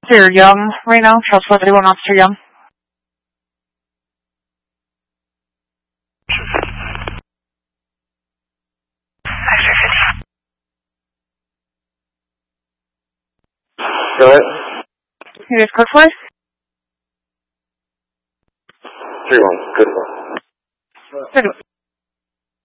Officer Young right now. Charles 431, Officer Young. Go ahead. Here's code 4. 3-1, good one. Good one.